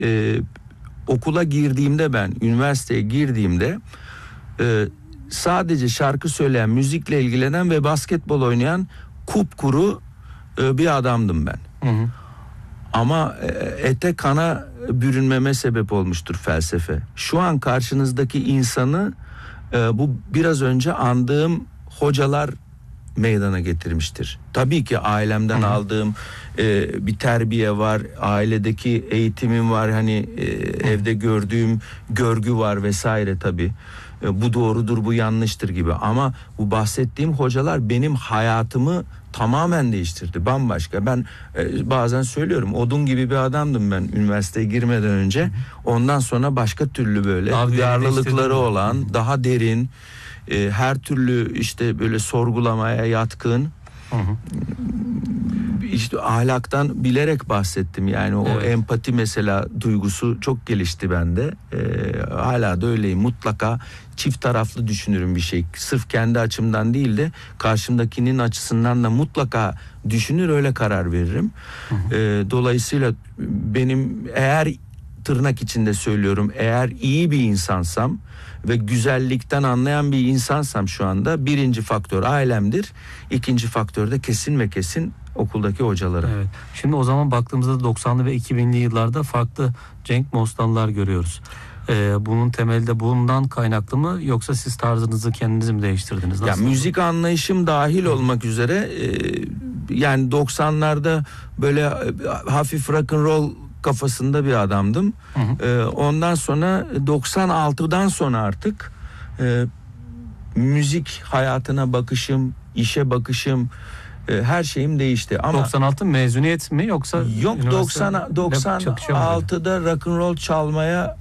okula girdiğimde, ben üniversiteye girdiğimde sadece şarkı söyleyen, müzikle ilgilenen ve basketbol oynayan kupkuru bir adamdım ben. Hı hı. Ama ete kana bürünmeme sebep olmuştur felsefe. Şu an karşınızdaki insanı bu biraz önce andığım hocalar meydana getirmiştir. Tabii ki ailemden aldığım bir terbiye var, ailedeki eğitimim var, hani evde gördüğüm görgü var vesaire tabii. Bu doğrudur, bu yanlıştır gibi. Ama bu bahsettiğim hocalar benim hayatımı tamamen değiştirdi. Bambaşka. Ben bazen söylüyorum, odun gibi bir adamdım ben üniversiteye girmeden önce. Ondan sonra başka türlü böyle duyarlılıkları olan, daha derin, her türlü işte böyle sorgulamaya yatkın. Hı hı. İşte ahlaktan bilerek bahsettim. Yani o empati mesela duygusu çok gelişti bende. Hala da öyleyim. Mutlaka çift taraflı düşünürüm bir şey. Sırf kendi açımdan değil de karşımdakinin açısından da mutlaka düşünür, öyle karar veririm. Hı hı. Dolayısıyla benim, eğer tırnak içinde söylüyorum, eğer iyi bir insansam ve güzellikten anlayan bir insansam şu anda, birinci faktör ailemdir. İkinci faktör de kesin ve kesin okuldaki hocalarım. Evet. Şimdi o zaman baktığımızda 90'lı ve 2000'li yıllarda farklı Cenk Mostanlılar görüyoruz. Bunun temelde bundan kaynaklı mı, yoksa siz tarzınızı kendiniz mi değiştirdiniz? Nasıl? Ya müzik anlayışım dahil olmak üzere yani 90'larda böyle hafif rock and roll kafasında bir adamdım. Hı hı. Ondan sonra 96'dan sonra artık müzik hayatına bakışım, işe bakışım, her şeyim değişti. Ama 96 mezuniyet mi, yoksa? Yok, 96'da rock and roll çalmaya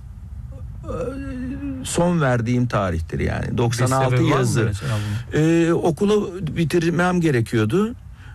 son verdiğim tarihtir yani. 96 yazı. Okulu bitirmem gerekiyordu.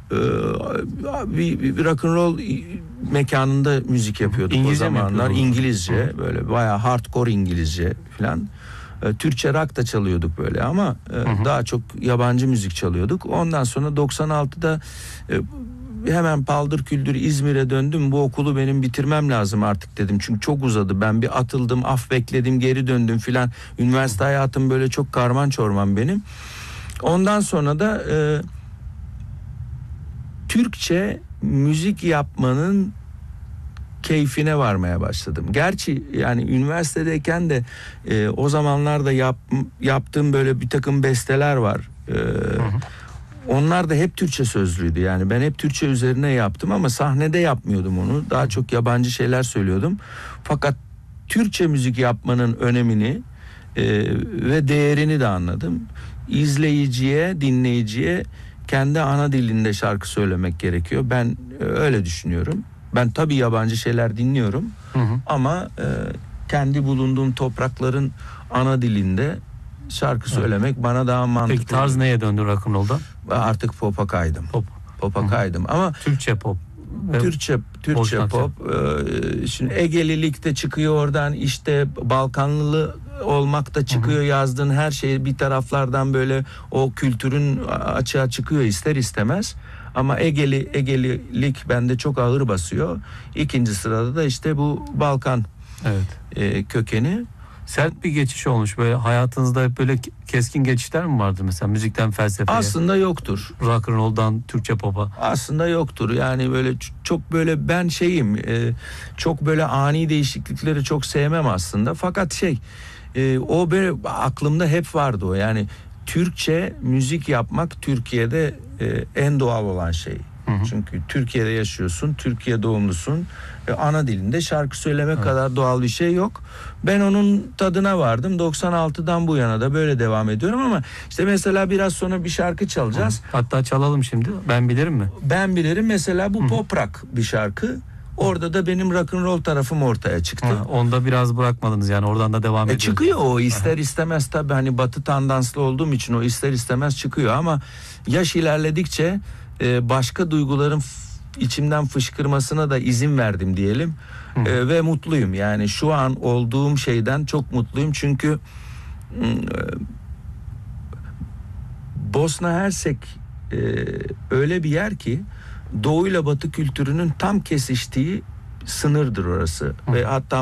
Bir rock and roll mekanında müzik yapıyorduk. İngilizce o zamanlar. İngilizce, Hı. böyle bayağı hardcore İngilizce falan. Türkçe rock da çalıyorduk böyle ama daha çok yabancı müzik çalıyorduk. Ondan sonra 96'da hemen paldır küldür İzmir'e döndüm. Bu okulu benim bitirmem lazım artık dedim. Çünkü çok uzadı. Ben bir atıldım, af bekledim, geri döndüm filan. Üniversite hayatım böyle çok karman çorman benim. Ondan sonra da Türkçe müzik yapmanın keyfine varmaya başladım. Gerçi yani üniversitedeyken de o zamanlarda yaptığım böyle bir takım besteler var. Onlar da hep Türkçe sözlüydü. Yani ben hep Türkçe üzerine yaptım ama sahnede yapmıyordum onu. Daha çok yabancı şeyler söylüyordum. Fakat Türkçe müzik yapmanın önemini ve değerini de anladım. İzleyiciye, dinleyiciye kendi ana dilinde şarkı söylemek gerekiyor. Ben öyle düşünüyorum. Ben tabii yabancı şeyler dinliyorum. Ama kendi bulunduğum toprakların ana dilinde şarkı söylemek bana daha mantıklı. Peki tarz neye döndü rock'n'roll'dan? Artık pop'a kaydım. Pop'a kaydım ama Türkçe pop. Türkçe pop. Şimdi Egelilik de çıkıyor oradan, işte Balkanlı olmak da çıkıyor. Yazdığın her şey bir taraflardan böyle o kültürün açığa çıkıyor ister istemez. Ama Egelilik bende çok ağır basıyor. İkinci sırada da işte bu Balkan kökeni. Sert bir geçiş olmuş. Böyle hayatınızda hep böyle keskin geçişler mi vardı mesela, müzikten felsefeye? Aslında yoktur. Rock and roll'dan Türkçe pop'a. Aslında yoktur. Yani böyle çok böyle ben çok böyle ani değişiklikleri çok sevmem aslında. Fakat o böyle aklımda hep vardı o. Yani Türkçe müzik yapmak Türkiye'de en doğal olan şey. Çünkü Türkiye'de yaşıyorsun, Türkiye doğumlusun. Ana dilinde şarkı söylemek kadar doğal bir şey yok. Ben onun tadına vardım. 96'dan bu yana da böyle devam ediyorum ama işte mesela biraz sonra bir şarkı çalacağız. Hatta çalalım şimdi. Ben bilirim mi? Ben bilirim. Mesela bu pop rock bir şarkı. Orada da benim rock and roll tarafım ortaya çıktı. Onda biraz bırakmadınız yani, oradan da devam ediyoruz. Çıkıyor o ister istemez tabii, hani batı tandanslı olduğum için o ister istemez çıkıyor ama yaş ilerledikçe başka duyguların içimden fışkırmasına da izin verdim diyelim. Ve mutluyum. Yani şu an olduğum şeyden çok mutluyum çünkü Bosna Hersek öyle bir yer ki doğuyla batı kültürünün tam kesiştiği sınırdır orası. Ve hatta